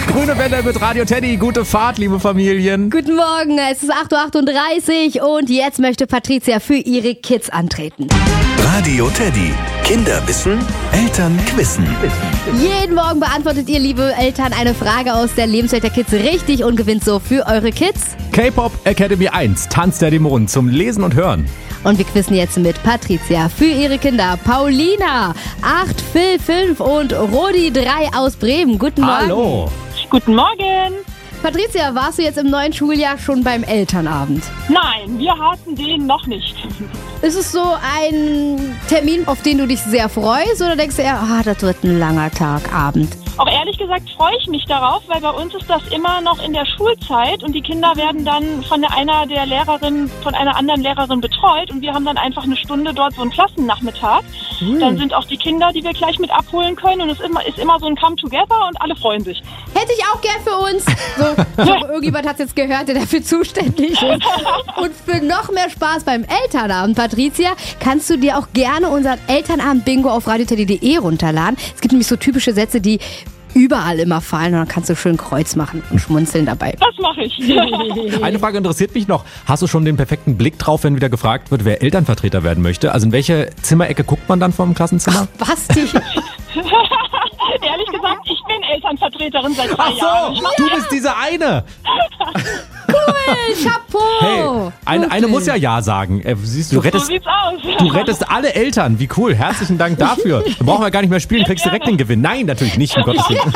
Grüne Welle mit Radio Teddy. Gute Fahrt, liebe Familien. Guten Morgen, es ist 8.38 Uhr und jetzt möchte Patricia für ihre Kids antreten. Radio Teddy. Kinder wissen, Eltern quissen. Jeden Morgen beantwortet ihr, liebe Eltern, eine Frage aus der Lebenswelt der Kids richtig und gewinnt so für eure Kids. K-Pop Academy 1, Tanz der Dämonen zum Lesen und Hören. Und wir quizzen jetzt mit Patricia für ihre Kinder. Paulina, 8, Phil 5 und Rodi 3 aus Bremen. Guten Morgen. Hallo. Guten Morgen. Patricia, warst du jetzt im neuen Schuljahr schon beim Elternabend? Nein, wir hatten den noch nicht. Ist es so ein Termin, auf den du dich sehr freust, oder denkst du eher, das wird ein langer Tag, Abend? Auch ehrlich gesagt freue ich mich darauf, weil bei uns ist das immer noch in der Schulzeit und die Kinder werden dann von einer anderen Lehrerin betreut und wir haben dann einfach eine Stunde dort so einen Klassennachmittag. Dann sind auch die Kinder, die wir gleich mit abholen können und es ist immer so ein Come-Together und alle freuen sich. Hätte ich auch gern für uns. So, irgendjemand hat es jetzt gehört, der dafür zuständig ist. Und für noch mehr Spaß beim Elternabend, Patricia, kannst du dir auch gerne unseren Elternabend-Bingo auf radioteddy.de runterladen. Es gibt nämlich so typische Sätze, die überall immer fallen und dann kannst du schön Kreuz machen und schmunzeln dabei. Das mache ich. Eine Frage interessiert mich noch. Hast du schon den perfekten Blick drauf, wenn wieder gefragt wird, wer Elternvertreter werden möchte? Also in welche Zimmerecke guckt man dann vom Klassenzimmer? Basti. Ehrlich gesagt, ich bin Elternvertreterin seit 3 Ach Jahren. so, du bist diese eine. Cool, Chapeau. Hey, eine muss ja sagen. Siehst du, So sieht's aus. du rettest alle Eltern. Wie cool. Herzlichen Dank dafür. Dann brauchen wir gar nicht mehr spielen, kriegst direkt den Gewinn. Nein, natürlich nicht, um Gottes Willen.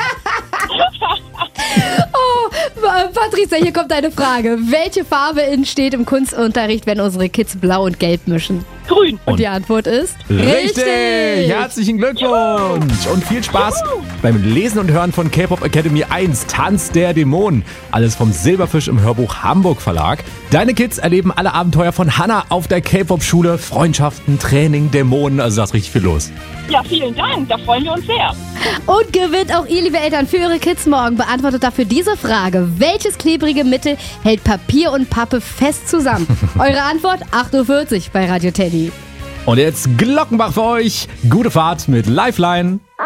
Patricia, hier kommt eine Frage. Welche Farbe entsteht im Kunstunterricht, wenn unsere Kids blau und gelb mischen? Grün. Und die Antwort ist? Richtig! Herzlichen Glückwunsch! Und viel Spaß beim Lesen und Hören von K-Pop Academy 1, Tanz der Dämonen. Alles vom Silberfisch im Hörbuch Hamburg Verlag. Deine Kids erleben alle Abenteuer von Hannah auf der K-Pop-Schule. Freundschaften, Training, Dämonen, also da ist richtig viel los. Ja, vielen Dank. Da freuen wir uns sehr. Und gewinnt auch ihr, liebe Eltern, für eure Kids morgen. Beantwortet dafür diese Frage. Welches klebrige Mittel hält Papier und Pappe fest zusammen? Eure Antwort 8.40 Uhr bei Radio Teddy. Und jetzt Glockenbach für euch. Gute Fahrt mit Lifeline.